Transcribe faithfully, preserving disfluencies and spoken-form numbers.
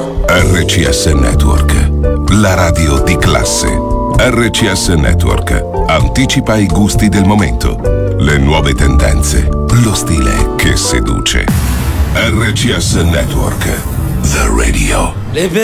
R C S Network, la radio di classe. R C S Network anticipa i gusti del momento, le nuove tendenze, lo stile che seduce. R C S Network, the radio.